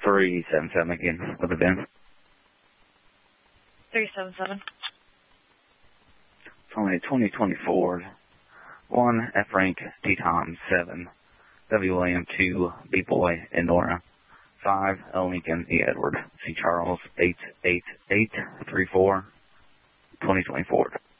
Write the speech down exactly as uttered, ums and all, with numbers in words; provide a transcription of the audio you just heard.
three seven seven again. With the bin. three seven seven. It's only a twenty twenty Ford. one F rank D Tom seven. W William two B Boy and Nora. five L Lincoln E Edward C Charles eight eight eight three four. twenty twenty Ford.